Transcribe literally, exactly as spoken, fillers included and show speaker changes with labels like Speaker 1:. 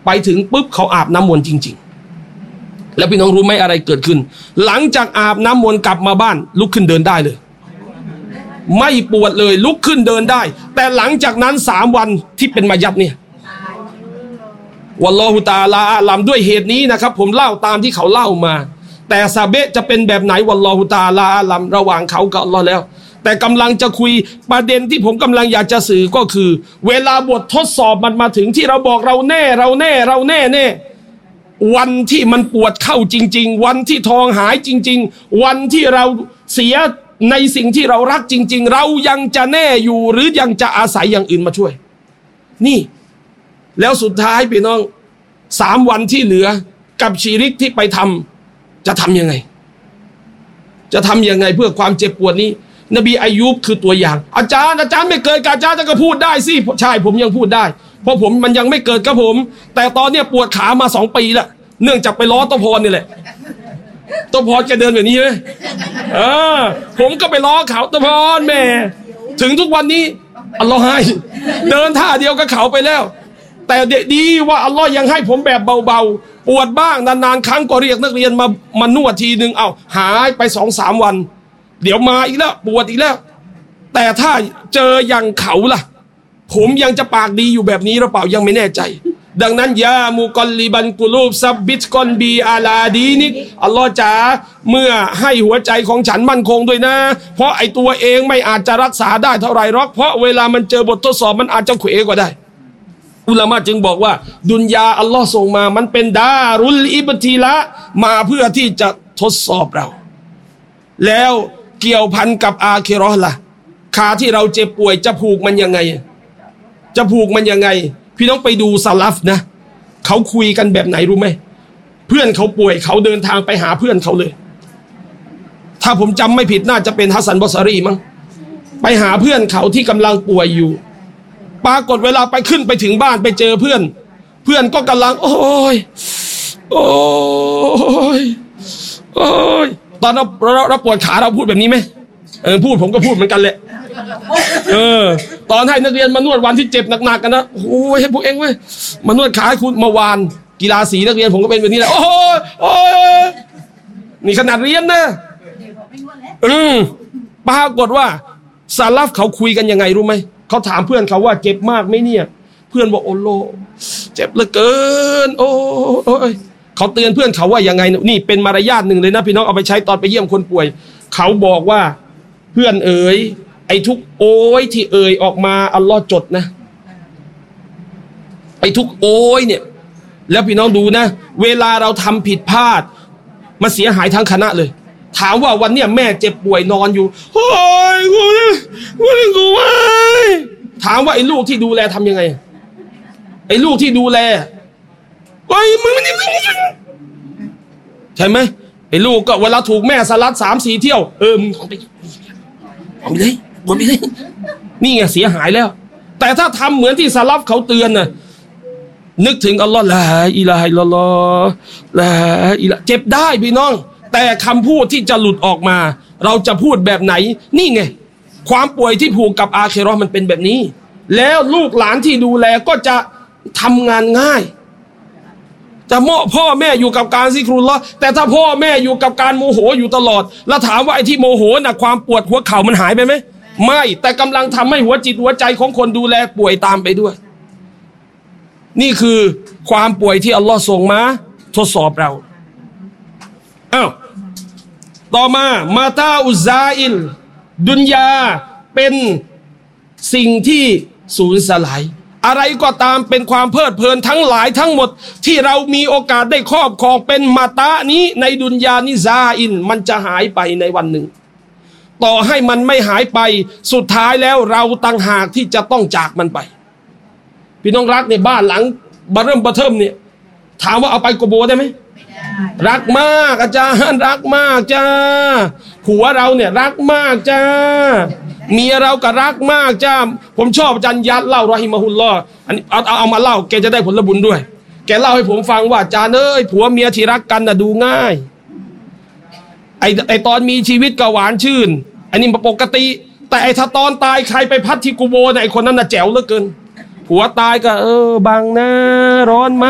Speaker 1: ไปถึงปุ๊บเขาอาบน้ำมนต์จริงๆแล้วพี่น้องรู้ไหมอะไรเกิดขึ้นหลังจากอาบน้ำมนต์กลับมาบ้านลุกขึ้นเดินได้เลยไม่ปวดเลยลุกขึ้นเดินได้แต่หลังจากนั้นสามวันที่เป็นมายัดเนี่ยวัลลอฮุตะอาลาอาลัมด้วยเหตุนี้นะครับผมเล่าตามที่เขาเล่ามาแต่ซาเบะจะเป็นแบบไหนวัลลอฮุตะอาลาอาลัมระหว่างเขากับอัลลอฮ์แล้วแต่กำลังจะคุยประเด็นที่ผมกำลังอยากจะสื่อก็คือเวลาบททดสอบมันมาถึงที่เราบอกเราแน่เราแน่เราแน่แน่วันที่มันปวดเข้าจริงๆวันที่ทองหายจริงๆวันที่เราเสียในสิ่งที่เรารักจริงๆเรายังจะแน่อยู่หรือยังจะอาศัยอย่างอื่นมาช่วยนี่แล้วสุดท้ายพี่น้องสามวันที่เหลือกับชีริกที่ไปทำจะทำยังไงจะทำยังไงเพื่อความเจ็บปวดนี้นบีอายุบคือตัวอย่างอาจารย์อาจารย์ไม่เกิดกับอาจารย์ก็พูดได้สิใช่ผมยังพูดได้เพราะผมมันยังไม่เกิดกับผมแต่ตอนเนี้ยปวดขามาสองปีแล้วเนื่องจากไปล้อตะพรนี่แหละตะพรแกเดินแบบนี้ไหมเออผมก็ไปล้อเขาตะพรแม่ถึงทุกวันนี้อัลลอฮ์ให้เดินท่าเดียวกับเขาไปแล้วแต่ดีว่าอัลลอฮ์ยังให้ผมแบบเบาๆปวดบ้างนานๆครั้งก็เรียกนักเรียนมามานวดทีนึงเอาหายไปสองสามวันเดี๋ยวมาอีกแล้วปวดอีกแล้วแต่ถ้าเจออย่างเขาล่ะผมยังจะปากดีอยู่แบบนี้หรือเปล่ายังไม่แน่ใจดังนั้นยามุกอลลิบันกุลูบซับบิตกอนบีอาลาดีนิกอัลลอฮ์จ๋าเมื่อให้หัวใจของฉันมั่นคงด้วยนะเพราะไอตัวเองไม่อาจจะรักษาได้เท่าไรหรอกเพราะเวลามันเจอบททดสอบมันอาจจะเขวกว่าได้อุลามะจึงบอกว่าดุนยาอัลลอฮ์ส่งมามันเป็นดารุลอิบติละมาเพื่อที่จะทดสอบเราแล้วเกี่ยวพันกับอาคิเราะห์ล่ะขาที่เราเจ็บป่วยจะผูกมันยังไงจะผูกมันยังไงพี่น้องไปดูซาลัฟนะเขาคุยกันแบบไหนรู้ไหมเพื่อนเขาป่วยเขาเดินทางไปหาเพื่อนเขาเลยถ้าผมจำไม่ผิดน่าจะเป็นฮัสซันบอซารีมั้งไปหาเพื่อนเขาที่กำลังป่วยอยู่ปรากฏเวลาไปขึ้นไปถึงบ้านไปเจอเพื่อนเพื่อนก็กำลังโอ้ยโอ้ยโอ้ยตอนเราเราปวดขาเราพูดแบบนี้ไหมเออพูดผมก็พูดเหมือนกันแหละเออตอนให้นักเรียนมานวดวันที่เจ็บหนักๆกันนะโอ้ยให้พวกเองเว้ยมานวดขาให้คุณเมื่อวานกีฬาสีนักเรียนผมก็เป็นแบบนี้แหละโอ้ยโอ้ยนี่ขนาดเรียนนะอืมปรากฏว่าซาลัฟเขาคุยกันยังไงรู้ไหมเขาถามเพื่อนเขาว่าเจ็บมากไหมเนี่ยเพื่อนบอกโอโลเจ็บเหลือเกินโอ้ยเขาเตือนเพื่อนเขาว่ายังไงนี่เป็นมารยาทหนึ่งเลยนะพี่น้องเอาไปใช้ตอนไปเยี่ยมคนป่วยเขาบอกว่าเพื่อนเอ๋ยไอ้ทุกโอ้ยที่เอ่ยออกมาอัลลอฮ์จดนะไอ้ทุกโอ้ยเนี่ยแล้วพี่น้องดูนะเวลาเราทำผิดพลาดมันเสียหายทั้งคณะเลยถามว่าวันเนี้ยแม่เจ็บป่วยนอนอยู่โอ้ยกูกูกูไอ้ถามว่าไอ้ลูกที่ดูแลทำยังไงไอ้ลูกที่ดูแลไอ้มึงมันใช่ไหมไอ้ลูกก็เวลาถูกแม่สลัดสามสี่เที่ยวเออมึงเอาไปเอาไปเลยบนไปเลยนี่ไงเสียหายแล้วแต่ถ้าทำเหมือนที่ซาลัฟเขาเตือนน่ะนึกถึงอัลลอฮ์ลาอิลาฮะอิลลัลลอฮ์ลาอิลาเจ็บได้พี่น้องแต่คำพูดที่จะหลุดออกมาเราจะพูดแบบไหนนี่ไงความป่วยที่ผูกกับอาคิเราะห์มันเป็นแบบนี้แล้วลูกหลานที่ดูแลก็จะทำงานง่ายจะเหมาะพ่อแม่อยู่กับการซิกรุลลอฮ์แต่ถ้าพ่อแม่อยู่กับการโมโหอยู่ตลอดแล้วถามว่าไอ้ที่โมโหน่ะความปวดหัวเข่ามันหายไปไหมไม่แต่กำลังทำให้หัวจิตหัวใจของคนดูแลป่วยตามไปด้วยนี่คือความป่วยที่อัลลอฮ์ส่งมาทดสอบเราอ้าวต่อมามาตาอุซาอิลดุนยาเป็นสิ่งที่สูญสลายอะไรก็ตามเป็นความเพลิดเพลินทั้งหลายทั้งหมดที่เรามีโอกาสได้ครอบครองเป็นมาตานี้ในดุนยานิซาอินมันจะหายไปในวันหนึ่งต่อให้มันไม่หายไปสุดท้ายแล้วเราต่างหากที่จะต้องจากมันไปพี่น้องรักในบ้านหลังบาเริ่มบาเทิมเนี่ยถามว่าเอาไปโกโบได้ไหมรักมากอาจารย์รักมากจ้าผัวเราเนี่ยรักมากจ้าเมียเราก็รักมากจ้าผมชอบอาจารย์ยัดเล่ารอฮิมะฮุลลอฮ์อันนี้เอาเอาเอามาเล่าแกจะได้ผลบุญด้วยแกเล่าให้ผมฟังว่าอาจารย์เอ้ยผัวเมียที่รักกันน่ะดูง่ายไอไอตอนมีชีวิตก็หวานชื่นอันนี้ปกติแต่ไอถ้าตอนตายใครไปพัดที่กูโบเนี่ยไอคนนั้นน่ะแจ๋วเหลือเกินผัวตายก็เออบังนะร้อนมาก